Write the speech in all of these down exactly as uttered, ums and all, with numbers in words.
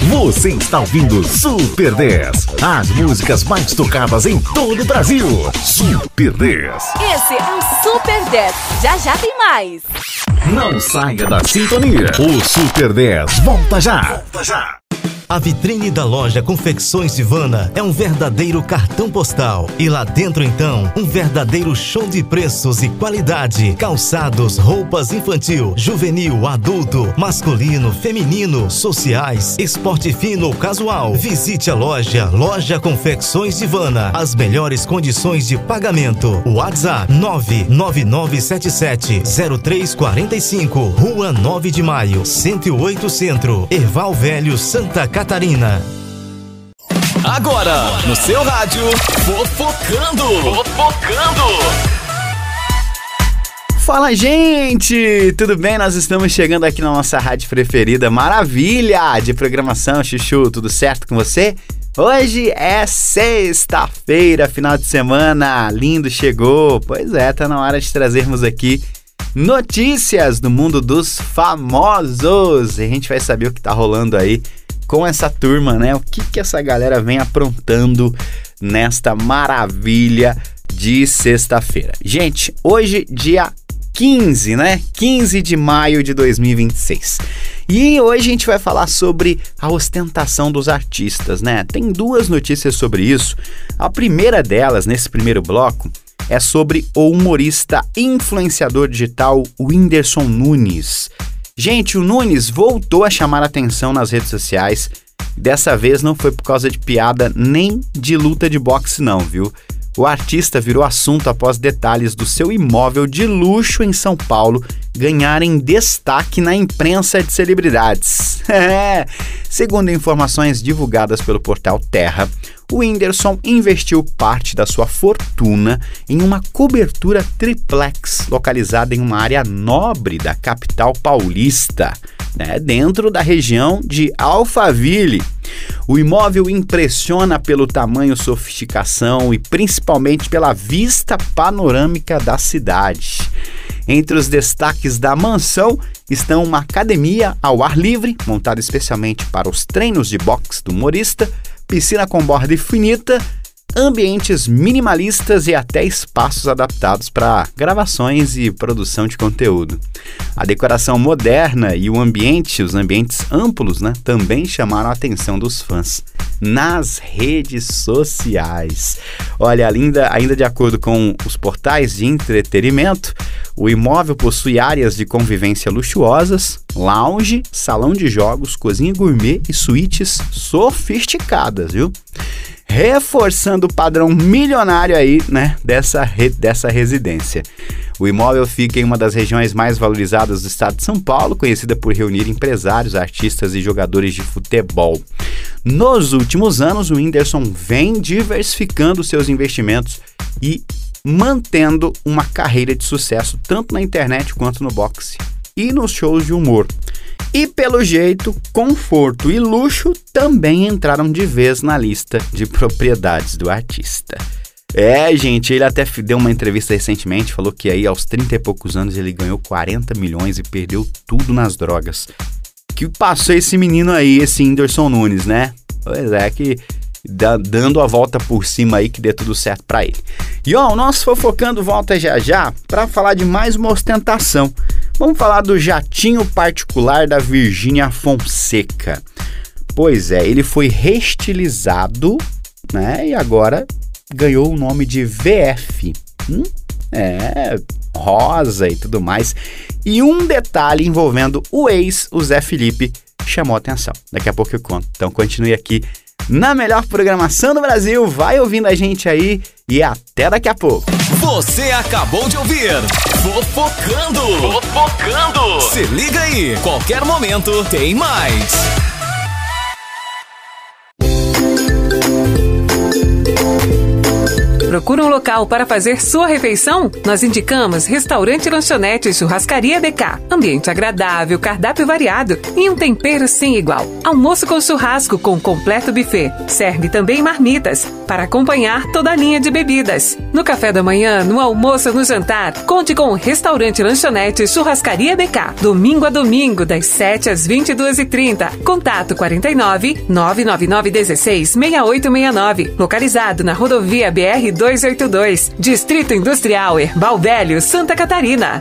Você está ouvindo Super dez, as músicas mais tocadas em todo o Brasil. Super dez. Esse é o Super dez. Já já tem mais. Não saia da sintonia. O Super dez volta já. Volta já. A vitrine da loja Confecções Ivana é um verdadeiro cartão postal. E lá dentro, então, um verdadeiro show de preços e qualidade. Calçados, roupas infantil, juvenil, adulto, masculino, feminino, sociais, esporte fino ou casual. Visite a loja Loja Confecções Ivana. As melhores condições de pagamento. WhatsApp nove nove nove sete sete zero três quatro cinco. Rua nove de Maio, cento e oito Centro. Erval Velho, Santa Catarina. Agora, no seu rádio, Fofocando. Fofocando. Fala, gente! Tudo bem? Nós estamos chegando aqui na nossa rádio preferida. Maravilha de programação, Chuchu. Tudo certo com você? Hoje é sexta-feira, final de semana. Lindo, chegou. Pois é, tá na hora de trazermos aqui notícias do mundo dos famosos. E a gente vai saber o que tá rolando aí com essa turma, né? O que que essa galera vem aprontando nesta maravilha de sexta-feira. Gente, hoje dia quinze, né? quinze de maio de dois mil e vinte e seis. E hoje a gente vai falar sobre a ostentação dos artistas, né? Tem duas notícias sobre isso. A primeira delas, nesse primeiro bloco, é sobre o humorista influenciador digital Whindersson Nunes. Gente, o Nunes voltou a chamar a atenção nas redes sociais. Dessa vez não foi por causa de piada nem de luta de boxe não, viu? O artista virou assunto após detalhes do seu imóvel de luxo em São Paulo ganharem destaque na imprensa de celebridades. Segundo informações divulgadas pelo portal Terra, o Whindersson investiu parte da sua fortuna em uma cobertura triplex localizada em uma área nobre da capital paulista, né, dentro da região de Alphaville. O imóvel impressiona pelo tamanho, sofisticação e principalmente pela vista panorâmica da cidade. Entre os destaques da mansão estão uma academia ao ar livre, montada especialmente para os treinos de boxe do humorista, piscina com borda infinita, ambientes minimalistas e até espaços adaptados para gravações e produção de conteúdo. A decoração moderna e o ambiente, os ambientes amplos, né, também chamaram a atenção dos fãs nas redes sociais. Olha, ainda, ainda de acordo com os portais de entretenimento, o imóvel possui áreas de convivência luxuosas, lounge, salão de jogos, cozinha gourmet e suítes sofisticadas, viu? Reforçando o padrão milionário aí, né, dessa, re, dessa residência. O imóvel fica em uma das regiões mais valorizadas do estado de São Paulo, conhecida por reunir empresários, artistas e jogadores de futebol. Nos últimos anos, o Whindersson vem diversificando seus investimentos e mantendo uma carreira de sucesso tanto na internet quanto no boxe e nos shows de humor. E pelo jeito, conforto e luxo também entraram de vez na lista de propriedades do artista. É, gente, ele até deu uma entrevista recentemente, falou que aí aos trinta e poucos anos ele ganhou quarenta milhões e perdeu tudo nas drogas. Que passou esse menino aí, esse Whindersson Nunes, né? Pois é, que dá, dando a volta por cima aí que dê tudo certo pra ele. E ó, o nosso Fofocando volta já já pra falar de mais uma ostentação. Vamos falar do jatinho particular da Virgínia Fonseca. Pois é, ele foi reestilizado, né? E agora ganhou o nome de V F. Hum? É, rosa e tudo mais. E um detalhe envolvendo o ex, o Zé Felipe, chamou a atenção. Daqui a pouco eu conto. Então continue aqui na melhor programação do Brasil. Vai ouvindo a gente aí e até daqui a pouco. Você acabou de ouvir Fofocando. Fofocando. Se liga aí, qualquer momento tem mais. Procura um local para fazer sua refeição? Nós indicamos Restaurante Lanchonete Churrascaria B K. Ambiente agradável, cardápio variado e um tempero sem igual. Almoço com churrasco com completo buffet. Serve também marmitas para acompanhar toda a linha de bebidas. No café da manhã, no almoço ou no jantar, conte com o Restaurante Lanchonete Churrascaria B K. Domingo a domingo, das sete às vinte e duas e trinta. Contato quarenta e nove, nove nove nove um seis, seis oito seis nove. Localizado na rodovia B R duzentos e oitenta e dois. Distrito Industrial Herbal Velho, Santa Catarina.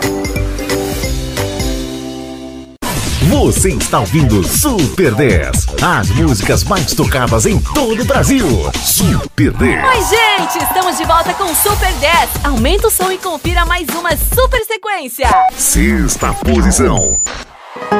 Você está ouvindo Super dez. As músicas mais tocadas em todo o Brasil. Super dez. Oi, gente! Estamos de volta com Super dez. Aumenta o som e confira mais uma super sequência. Sexta posição.